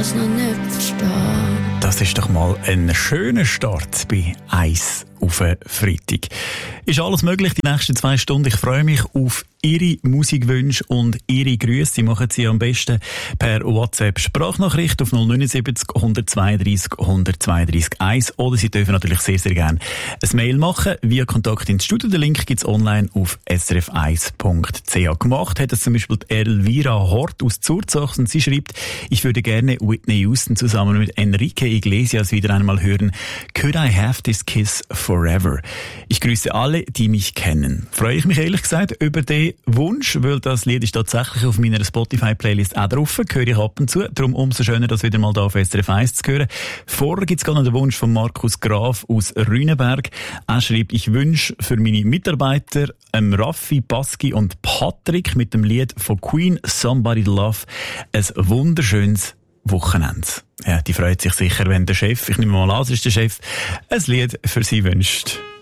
es noch nicht verstehe. Das ist doch mal ein schöner Start bei Eis auf Freitag. Ist alles möglich die nächsten 2 Stunden. Ich freue mich auf Ihre Musikwünsche und Ihre Grüße. Sie machen sie am besten per WhatsApp-Sprachnachricht auf 079 132 132 1 oder Sie dürfen natürlich sehr, sehr gerne ein Mail machen via Kontakt ins Studio. Den Link gibt es online auf srf1.ch. Gemacht hat es zum Beispiel Elvira Hort aus Zurzach und sie schreibt, ich würde gerne Whitney Houston zusammen mit Enrique Iglesias wieder einmal hören. Could I have this kiss forever? Ich grüße alle, die mich kennen. Freue ich mich ehrlich gesagt über den Wunsch, weil das Lied ist tatsächlich auf meiner Spotify-Playlist auch drauf, höre ich ab und zu. Darum umso schöner, das wieder mal da auf SRF 1 zu hören. Vorher gibt es gerade noch den Wunsch von Markus Graf aus Rüneberg. Er schreibt, ich wünsche für meine Mitarbeiter Raffi, Baski und Patrick mit dem Lied von Queen Somebody to Love ein wunderschönes Wochenende. Ja, die freut sich sicher, wenn der Chef, ich nehme mal an, es ist der Chef, ein Lied für sie wünscht.